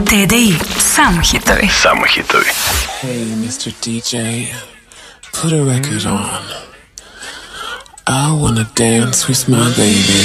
TDI, samo hitovi. Samo hitovi. Hey, Mr. DJ, put a record on. I wanna dance with my baby.